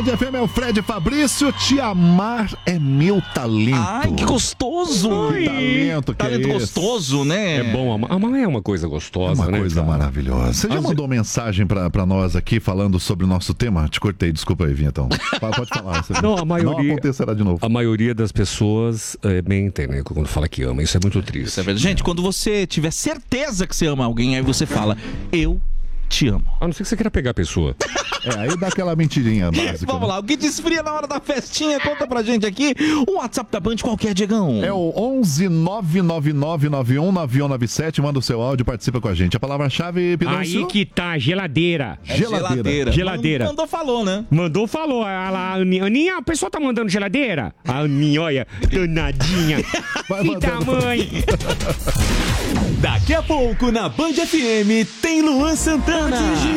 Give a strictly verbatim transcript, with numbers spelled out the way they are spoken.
F M é o Fred Fabrício. Te amar é meu talento. Ai, que gostoso. Que talento, que talento é gostoso, né? É bom, amar, amar é uma coisa gostosa, É uma né? coisa cara? maravilhosa. Você já As- mandou mensagem pra, pra nós aqui falando sobre o nosso tema? Te cortei, desculpa aí, Vinhetão. Fala, pode falar. Você... Não, a maioria- Não acontecerá de novo. A maioria das pessoas é, mentem, né? Quando fala que ama. Isso é muito triste. Isso é verdade. Gente, quando você tiver certeza que você ama alguém, aí você fala, eu te amo. A não ser que você queira pegar a pessoa. É, aí dá aquela mentirinha básica. Vamos né? lá, o que te esfria na hora da festinha? Conta pra gente aqui. O WhatsApp da Band qualquer, Diegão. É o onze nove nove nove nove um nove um nove sete. Manda o seu áudio e participa com a gente. A palavra-chave, Pidoncio? Aí que tá, geladeira. É geladeira. Geladeira. Mandou, falou, né? Mandou, falou. A, a, a Aninha, Aninha, a pessoa tá mandando geladeira? A Aninha, olha, danadinha. Vai Que mandando. tamanho. Daqui a pouco na Band F M tem Luan Santana.